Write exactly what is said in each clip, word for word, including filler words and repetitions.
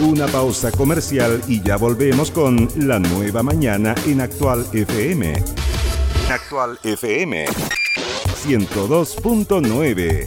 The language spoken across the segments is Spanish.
Una pausa comercial y ya volvemos con La Nueva Mañana en Actual F M. Actual F M ciento dos punto nueve.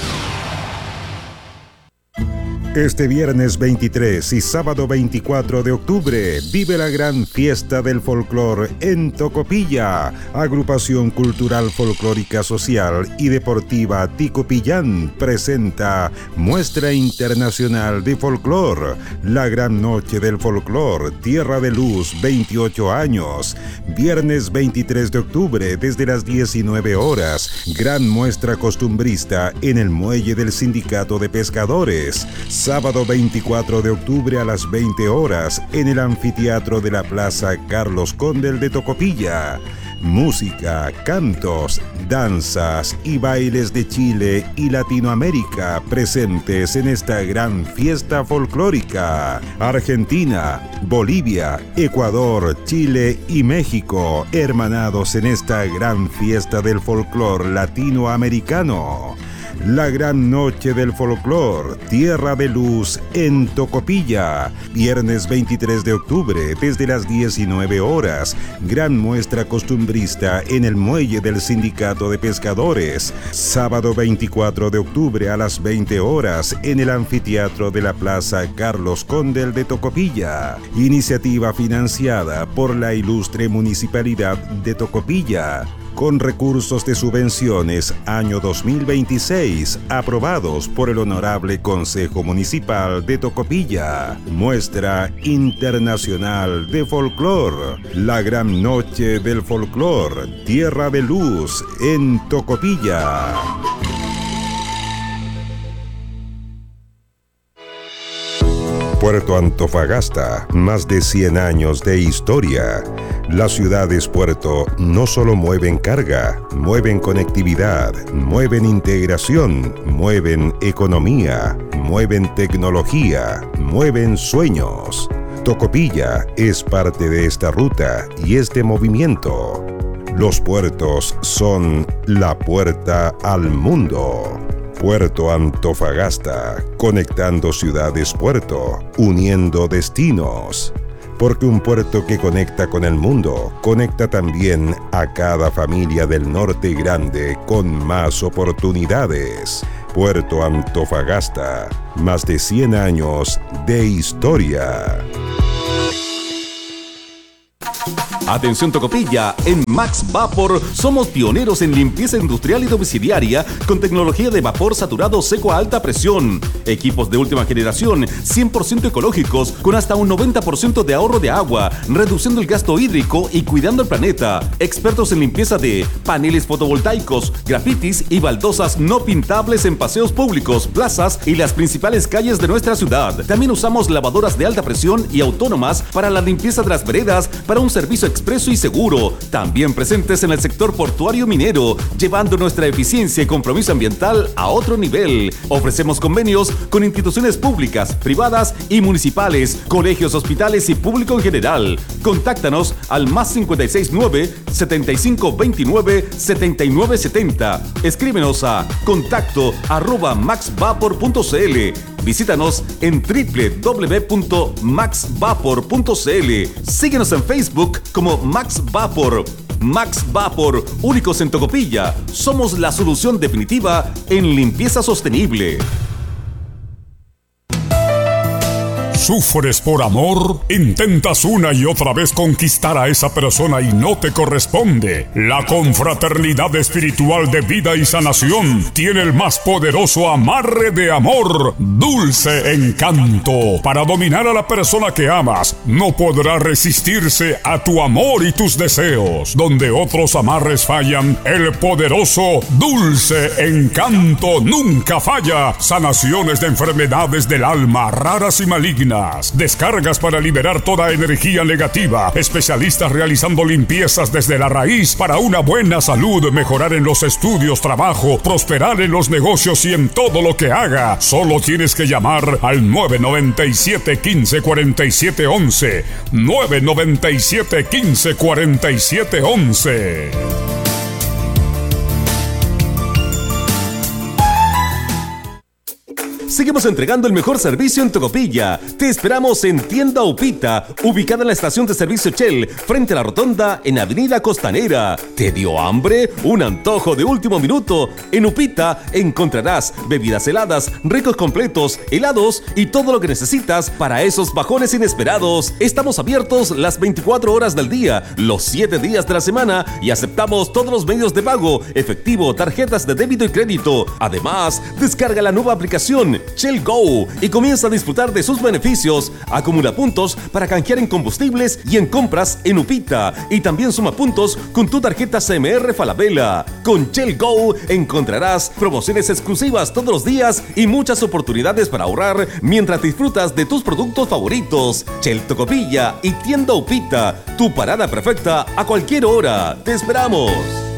Este viernes veintitrés y sábado veinticuatro de octubre vive la gran fiesta del folclor en Tocopilla. Agrupación Cultural Folclórica Social y Deportiva Ticopillán presenta Muestra Internacional de Folclor. La gran noche del folclor, Tierra de Luz, veintiocho años. Viernes veintitrés de octubre desde las diecinueve horas. Gran muestra costumbrista en el muelle del Sindicato de Pescadores. Sábado veinticuatro de octubre a las veinte horas en el anfiteatro de la Plaza Carlos Condel de Tocopilla. Música, cantos, danzas y bailes de Chile y Latinoamérica presentes en esta gran fiesta folclórica. Argentina, Bolivia, Ecuador, Chile y México, hermanados en esta gran fiesta del folclor latinoamericano. La gran noche del folclor, Tierra de Luz en Tocopilla. Viernes veintitrés de octubre desde las diecinueve horas. Gran muestra costumbrista en el muelle del Sindicato de Pescadores. Sábado veinticuatro de octubre a las veinte horas en el anfiteatro de la Plaza Carlos Condel de Tocopilla. Iniciativa financiada por la ilustre Municipalidad de Tocopilla, con recursos de subvenciones año dos mil veintiséis, aprobados por el Honorable Consejo Municipal de Tocopilla. Muestra Internacional de Folclor. La gran noche del folclor, Tierra de Luz en Tocopilla. Puerto Antofagasta, más de cien años de historia. Las ciudades puerto no solo mueven carga, mueven conectividad, mueven integración, mueven economía, mueven tecnología, mueven sueños. Tocopilla es parte de esta ruta y este movimiento. Los puertos son la puerta al mundo. Puerto Antofagasta, conectando ciudades puerto, uniendo destinos. Porque un puerto que conecta con el mundo, conecta también a cada familia del norte grande con más oportunidades. Puerto Antofagasta, más de cien años de historia. Atención Tocopilla, en Max Vapor somos pioneros en limpieza industrial y domiciliaria con tecnología de vapor saturado seco a alta presión. Equipos de última generación, cien por ciento ecológicos, con hasta un noventa por ciento de ahorro de agua, reduciendo el gasto hídrico y cuidando el planeta. Expertos en limpieza de paneles fotovoltaicos, grafitis y baldosas no pintables en paseos públicos, plazas y las principales calles de nuestra ciudad. También usamos lavadoras de alta presión y autónomas para la limpieza de las veredas para un servicio expreso y seguro. También presentes en el sector portuario minero, llevando nuestra eficiencia y compromiso ambiental a otro nivel. Ofrecemos convenios con instituciones públicas, privadas y municipales, colegios, hospitales y público en general. Contáctanos al más cinco seis nueve, setenta y cinco veintinueve, setenta y nueve setenta. Escríbenos a contacto arroba maxvapor punto cl. Visítanos en doble u doble u doble u punto max vapor punto cl. Síguenos en Facebook como Max Vapor. Max Vapor, únicos en Tocopilla. Somos la solución definitiva en limpieza sostenible. ¿Sufres por amor? ¿Intentas una y otra vez conquistar a esa persona y no te corresponde? La Confraternidad Espiritual de Vida y Sanación tiene el más poderoso amarre de amor, Dulce Encanto. Para dominar a la persona que amas, no podrá resistirse a tu amor y tus deseos. Donde otros amarres fallan, el poderoso Dulce Encanto nunca falla. Sanaciones de enfermedades del alma, raras y malignas. Descargas para liberar toda energía negativa. Especialistas realizando limpiezas desde la raíz para una buena salud, mejorar en los estudios, trabajo, prosperar en los negocios y en todo lo que haga. Solo tienes que llamar al nueve nueve siete, uno cinco, cuatro siete uno uno. nueve nueve siete, uno cinco, cuatro siete uno uno. Seguimos entregando el mejor servicio en Tocopilla. Te esperamos en Tienda Upita, ubicada en la estación de servicio Shell, frente a la rotonda en Avenida Costanera. ¿Te dio hambre? ¿Un antojo de último minuto? En Upita encontrarás bebidas heladas, ricos completos, helados y todo lo que necesitas para esos bajones inesperados. Estamos abiertos las veinticuatro horas del día, los siete días de la semana y aceptamos todos los medios de pago, efectivo, tarjetas de débito y crédito. Además, descarga la nueva aplicación Shell Go y comienza a disfrutar de sus beneficios. Acumula puntos para canjear en combustibles y en compras en Upita y también suma puntos con tu tarjeta C M R Falabella. Con Shell Go encontrarás promociones exclusivas todos los días y muchas oportunidades para ahorrar mientras disfrutas de tus productos favoritos. Shell Tocopilla y Tienda Upita, tu parada perfecta a cualquier hora. ¡Te esperamos!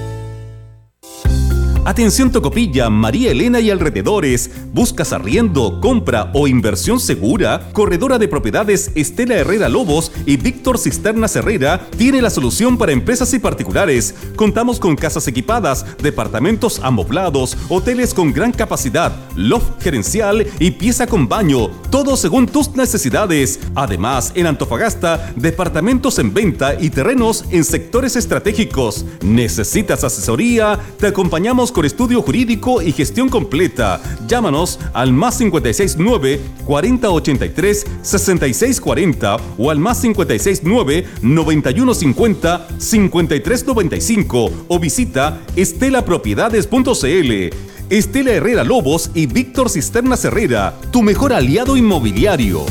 Atención Tocopilla, María Elena y alrededores. ¿Buscas arriendo, compra o inversión segura? Corredora de Propiedades Estela Herrera Lobos y Víctor Cisternas Herrera tiene la solución para empresas y particulares. Contamos con casas equipadas, departamentos amoblados, hoteles con gran capacidad, loft gerencial y pieza con baño, todo según tus necesidades. Además, en Antofagasta, departamentos en venta y terrenos en sectores estratégicos. ¿Necesitas asesoría? Te acompañamos con estudio jurídico y gestión completa. Llámanos al más cinco seis nueve, cuarenta ochenta y tres, sesenta y seis cuarenta o al más cinco seis nueve, noventa y uno cincuenta, cincuenta y tres noventa y cinco o visita estela propiedades punto c l. Estela Herrera Lobos y Víctor Cisternas Herrera, tu mejor aliado inmobiliario.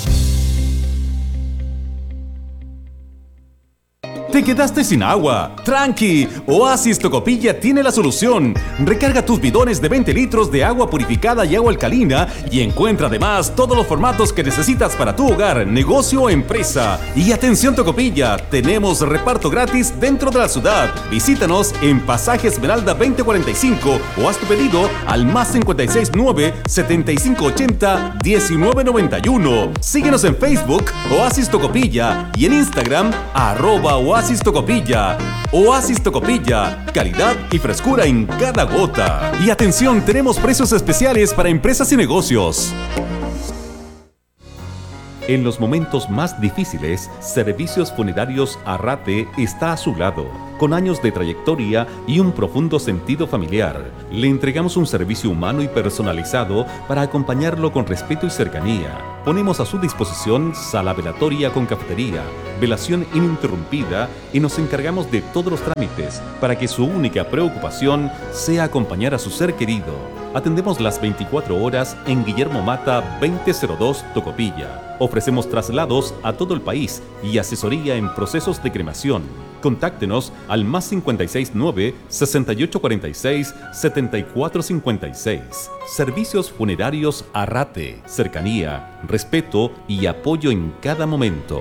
¿Te quedaste sin agua? ¡Tranqui! Oasis Tocopilla tiene la solución. Recarga tus bidones de veinte litros de agua purificada y agua alcalina y encuentra además todos los formatos que necesitas para tu hogar, negocio o empresa. Y atención Tocopilla, tenemos reparto gratis dentro de la ciudad. Visítanos en Pasaje Esmeralda veinte cuarenta y cinco o haz tu pedido al más cinco seis nueve, setenta y cinco ochenta, diecinueve noventa y uno. Síguenos en Facebook, Oasis Tocopilla, y en Instagram, arroba Oasis Oasis Tocopilla. Oasis Tocopilla, calidad y frescura en cada gota. Y atención, tenemos precios especiales para empresas y negocios. En los momentos más difíciles, Servicios Funerarios Arrate está a su lado. Con años de trayectoria y un profundo sentido familiar, le entregamos un servicio humano y personalizado para acompañarlo con respeto y cercanía. Ponemos a su disposición sala velatoria con cafetería, velación ininterrumpida y nos encargamos de todos los trámites para que su única preocupación sea acompañar a su ser querido. Atendemos las veinticuatro horas en Guillermo Mata veinte cero dos Tocopilla. Ofrecemos traslados a todo el país y asesoría en procesos de cremación. Contáctenos al más cinco seis nueve, sesenta y ocho cuarenta y seis, setenta y cuatro cincuenta y seis. Servicios Funerarios Arrate. Cercanía, respeto y apoyo en cada momento.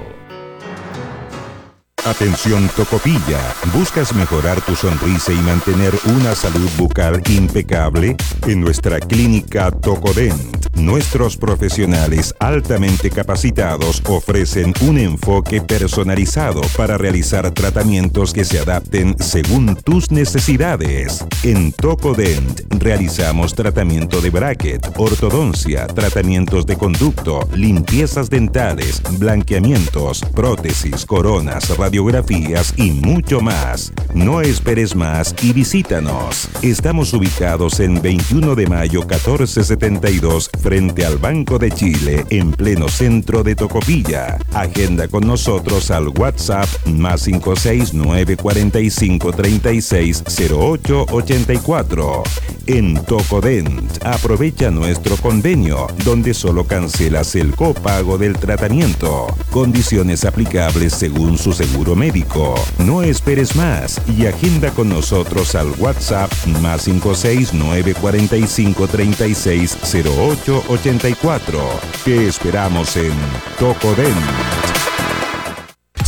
Atención Tocopilla, ¿buscas mejorar tu sonrisa y mantener una salud bucal impecable? En nuestra clínica Tocodent, nuestros profesionales altamente capacitados ofrecen un enfoque personalizado para realizar tratamientos que se adapten según tus necesidades. En Tocodent realizamos tratamiento de bracket, ortodoncia, tratamientos de conducto, limpiezas dentales, blanqueamientos, prótesis, coronas, radiografías y mucho más. No esperes más y visítanos. Estamos ubicados en veintiuno de mayo catorce setenta y dos frente al Banco de Chile en pleno centro de Tocopilla. Agenda con nosotros al WhatsApp más cinco seis nueve, cuarenta y cinco, treinta y seis, cero ocho ochenta y cuatro. En Tocodent aprovecha nuestro convenio donde solo cancelas el copago del tratamiento. Condiciones aplicables según su seguro médico. No esperes más y agenda con nosotros al WhatsApp más cinco seis nueve, cuarenta y cinco, treinta y seis, cero ocho ochenta y cuatro. Te esperamos en Tocodent.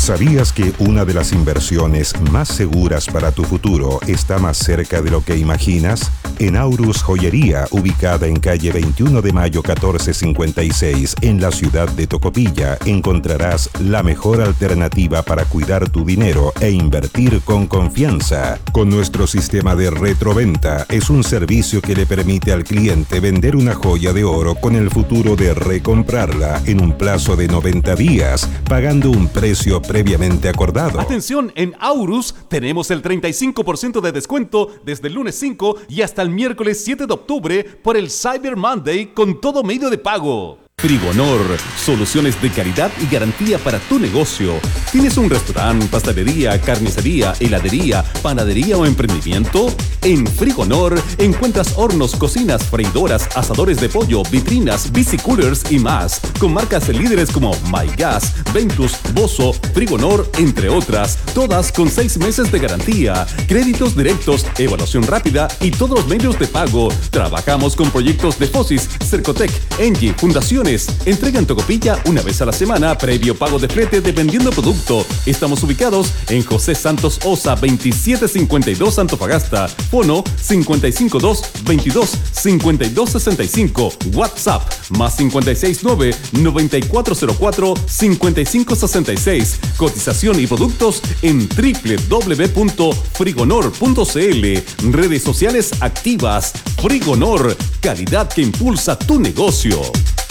¿Sabías que una de las inversiones más seguras para tu futuro está más cerca de lo que imaginas? En Aurus Joyería, ubicada en calle veintiuno de mayo catorce cincuenta y seis, en la ciudad de Tocopilla, encontrarás la mejor alternativa para cuidar tu dinero e invertir con confianza. Con nuestro sistema de retroventa, es un servicio que le permite al cliente vender una joya de oro con el futuro de recomprarla en un plazo de noventa días, pagando un precio previamente acordado. Atención, en Aurus tenemos el treinta y cinco por ciento de descuento desde el lunes cinco y hasta el miércoles siete de octubre por el Cyber Monday con todo medio de pago. Frigonor, soluciones de calidad y garantía para tu negocio. ¿Tienes un restaurante, pastelería, carnicería, heladería, panadería o emprendimiento? En Frigonor encuentras hornos, cocinas, freidoras, asadores de pollo, vitrinas, bicicoolers y más, con marcas líderes como MyGas, Ventus, Bosso, Frigonor, entre otras, todas con seis meses de garantía, créditos directos, evaluación rápida y todos los medios de pago. Trabajamos con proyectos de Fosis, Cercotec, Engie, Fundaciones. Entrega en Tocopilla una vez a la semana, previo pago de flete dependiendo producto. Estamos ubicados en José Santos Osa veintisiete cincuenta y dos Antofagasta. Fono cincuenta y cinco dos veintidós cincuenta y dos sesenta y cinco. WhatsApp más cincuenta y seis nueve noventa y cuatro cero cuatro cincuenta y cinco sesenta y seis. Cotización y productos en doble u doble u doble u punto frigonor punto c l. Redes sociales activas. Frigonor, calidad que impulsa tu negocio.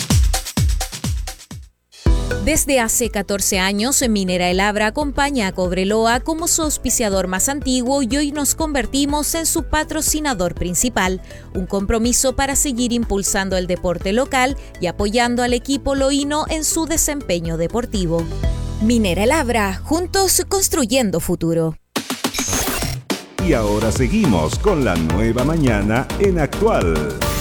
Desde hace catorce años, Minera El Abra acompaña a Cobreloa como su auspiciador más antiguo y hoy nos convertimos en su patrocinador principal. Un compromiso para seguir impulsando el deporte local y apoyando al equipo loíno en su desempeño deportivo. Minera El Abra, juntos construyendo futuro. Y ahora seguimos con la nueva mañana en Actual.